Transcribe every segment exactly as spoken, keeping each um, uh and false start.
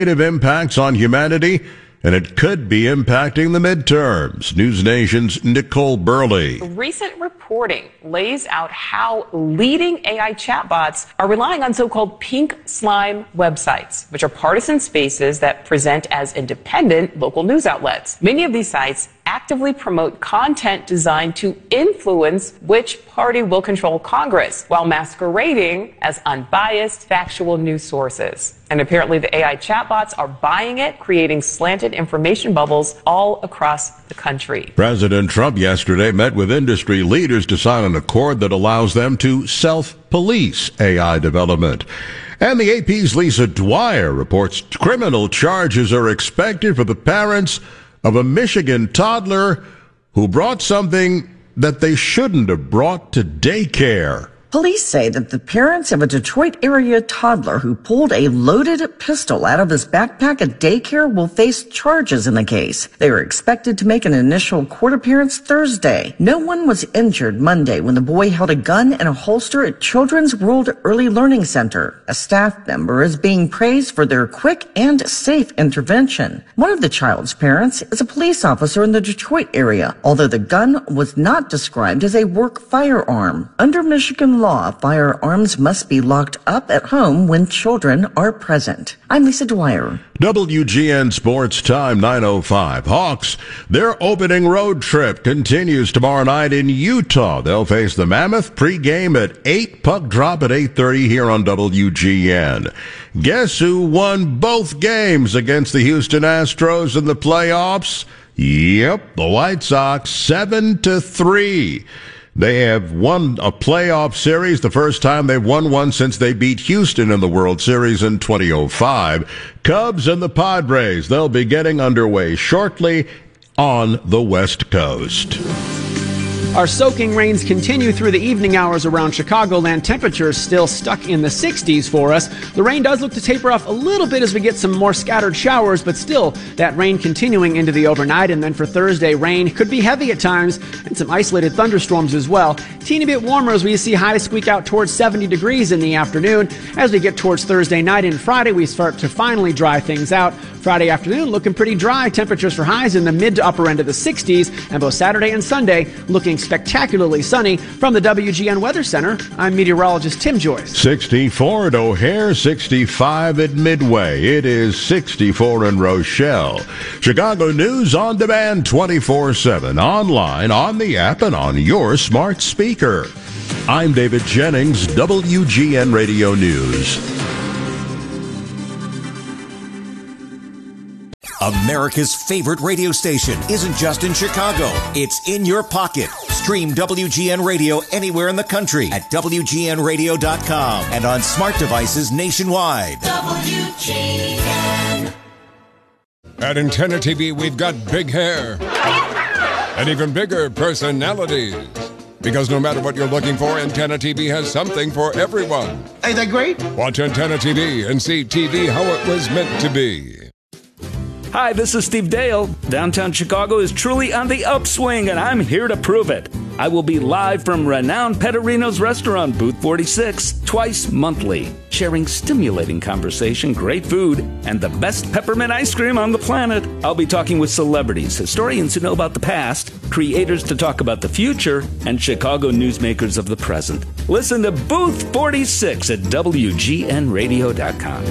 impacts on humanity, and it could be impacting the midterms. News Nation's Nicole Burley. Recent reporting lays out how leading A I chatbots are relying on so-called pink slime websites, which are partisan spaces that present as independent local news outlets. Many of these sites actively promote content designed to influence which party will control Congress, while masquerading as unbiased, factual news sources. And apparently the A I chatbots are buying it, creating slanted information bubbles all across the country. President Trump yesterday met with industry leaders to sign an accord that allows them to self-police A I development. And the A P's Lisa Dwyer reports criminal charges are expected for the parents of a Michigan toddler who brought something that they shouldn't have brought to daycare. Police say that the parents of a Detroit area toddler who pulled a loaded pistol out of his backpack at daycare will face charges in the case. They are expected to make an initial court appearance Thursday. No one was injured Monday when the boy held a gun in a holster at Children's World Early Learning Center. A staff member is being praised for their quick and safe intervention. One of the child's parents is a police officer in the Detroit area, although the gun was not described as a work firearm. Under Michigan law, firearms must be locked up at home when children are present. I'm Lisa Dwyer. W G N Sports Time nine oh five. Hawks, their opening road trip continues tomorrow night in Utah. They'll face the Mammoth pregame at eight, puck drop at eight thirty here on W G N. Guess who won both games against the Houston Astros in the playoffs? Yep, the White Sox, seven to three. They have won a playoff series, the first time they've won one since they beat Houston in the World Series in twenty oh five. Cubs and the Padres, they'll be getting underway shortly on the West Coast. Our soaking rains continue through the evening hours around Chicagoland. Temperatures still stuck in the sixties for us. The rain does look to taper off a little bit as we get some more scattered showers, but still that rain continuing into the overnight. And then for Thursday, rain could be heavy at times and some isolated thunderstorms as well. Teeny bit warmer as we see highs squeak out towards seventy degrees in the afternoon. As we get towards Thursday night and Friday, we start to finally dry things out. Friday afternoon looking pretty dry. Temperatures for highs in the mid to upper end of the sixties. And both Saturday and Sunday looking spectacularly sunny. From the W G N Weather Center, I'm meteorologist Tim Joyce. sixty-four at O'Hare, sixty-five at Midway. It is sixty-four in Rochelle. Chicago News on demand twenty-four seven, online, on the app, and on your smart speaker. I'm David Jennings, W G N Radio News. America's favorite radio station isn't just in Chicago. It's in your pocket. Stream W G N Radio anywhere in the country at W G N radio dot com and on smart devices nationwide. W G N. At Antenna T V, we've got big hair and even bigger personalities. Because no matter what you're looking for, Antenna T V has something for everyone. Ain't that great? Watch Antenna T V and see T V how it was meant to be. Hi, this is Steve Dale. Downtown Chicago is truly on the upswing, and I'm here to prove it. I will be live from renowned Pecorino's restaurant, Booth forty-six, twice monthly, sharing stimulating conversation, great food, and the best peppermint ice cream on the planet. I'll be talking with celebrities, historians who know about the past, creators to talk about the future, and Chicago newsmakers of the present. Listen to Booth forty-six at W G N radio dot com.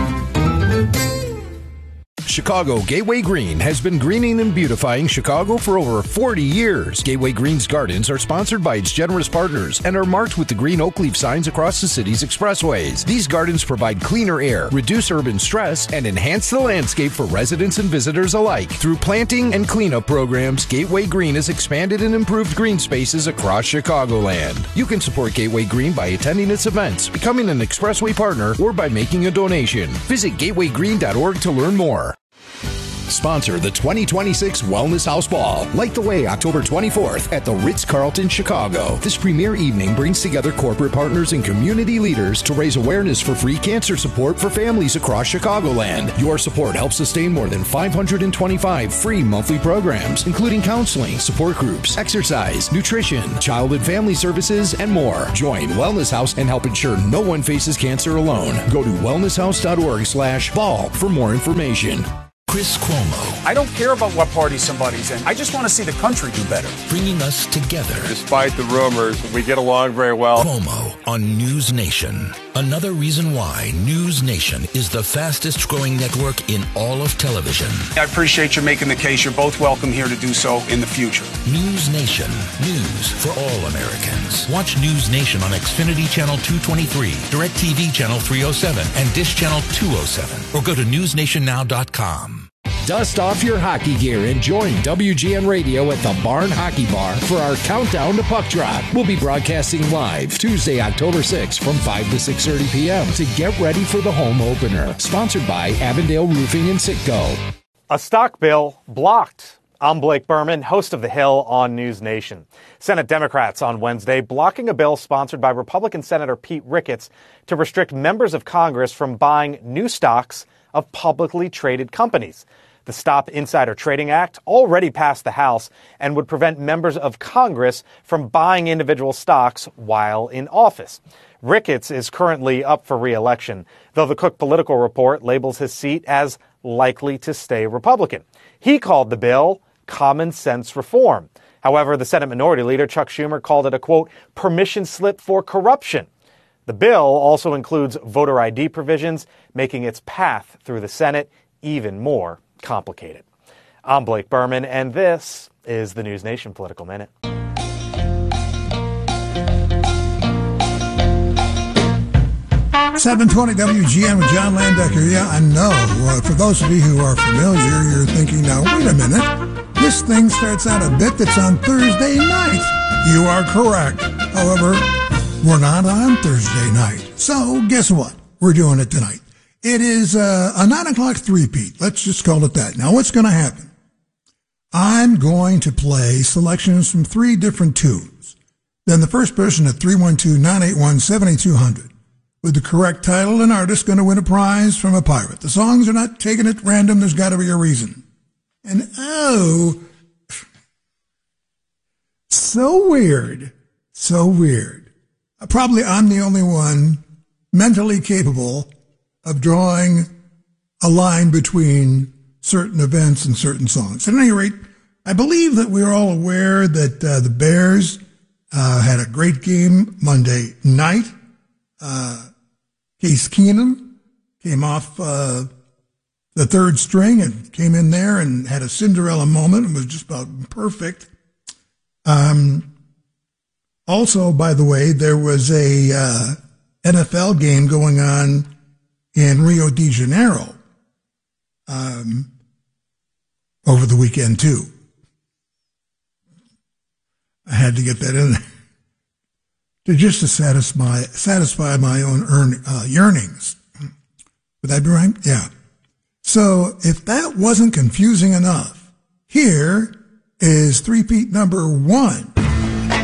Chicago Gateway Green has been greening and beautifying Chicago for over forty years. Gateway Green's gardens are sponsored by its generous partners and are marked with the green oak leaf signs across the city's expressways. These gardens provide cleaner air, reduce urban stress, and enhance the landscape for residents and visitors alike. Through planting and cleanup programs, Gateway Green has expanded and improved green spaces across Chicagoland. You can support Gateway Green by attending its events, becoming an expressway partner, or by making a donation. Visit gateway green dot org to learn more. sponsor the twenty twenty-six Wellness House Ball. Light the way October twenty-fourth at the Ritz-Carlton, Chicago. This premier evening brings together corporate partners and community leaders to raise awareness for free cancer support for families across Chicagoland. Your support helps sustain more than five hundred twenty-five free monthly programs, including counseling, support groups, exercise, nutrition, child and family services, and more. Join Wellness House and help ensure no one faces cancer alone. Go to wellness house dot org slash ball for more information. Chris Cuomo. I don't care about what party somebody's in. I just want to see the country do better. Bringing us together. Despite the rumors, we get along very well. Cuomo on News Nation. Another reason why News Nation is the fastest growing network in all of television. I appreciate you making the case. You're both welcome here to do so in the future. News Nation. News for all Americans. Watch News Nation on Xfinity Channel two twenty-three, DirecTV Channel three oh seven, and Dish Channel two oh seven. Or go to news nation now dot com. Dust off your hockey gear and join W G N Radio at the Barn Hockey Bar for our countdown to puck drop. We'll be broadcasting live Tuesday, October sixth from five to six thirty p.m. to get ready for the home opener. Sponsored by Avondale Roofing and Citgo. A stock bill blocked. I'm Blake Berman, host of The Hill on News Nation. Senate Democrats on Wednesday blocking a bill sponsored by Republican Senator Pete Ricketts to restrict members of Congress from buying new stocks of publicly traded companies. The Stop Insider Trading Act already passed the House and would prevent members of Congress from buying individual stocks while in office. Ricketts is currently up for re-election, though the Cook Political Report labels his seat as likely to stay Republican. He called the bill common sense reform. However, the Senate Minority Leader Chuck Schumer called it a, quote, permission slip for corruption. The bill also includes voter I D provisions, making its path through the Senate even more complicated. I'm Blake Berman, and this is the News Nation Political Minute. seven twenty W G N with John Landecker. Yeah, I know. Uh, for those of you who are familiar, you're thinking, now, wait a minute. This thing starts out a bit that's on Thursday night. You are correct. However, we're not on Thursday night. So guess what? We're doing it tonight. It is uh, a nine o'clock three-peat. Let's just call it that. Now, what's going to happen? I'm going to play selections from three different tunes. Then the first person at three one two, nine eight one, seven two zero zero with the correct title and artist going to win a prize from a pirate. The songs are not taken at random. There's got to be a reason. And oh, so weird, so weird. Probably I'm the only one mentally capable of drawing a line between certain events and certain songs. At any rate, I believe that we're all aware that uh, the Bears uh, had a great game Monday night. Uh, Case Keenum came off uh, the third string and came in there and had a Cinderella moment and was just about perfect. Um, also, by the way, there was a uh, N F L game going on in Rio de Janeiro um, over the weekend, too. I had to get that in there. To just to satisfy satisfy my own earn, uh, yearnings. Would that be right? Yeah. So if that wasn't confusing enough, here is three-peat number one.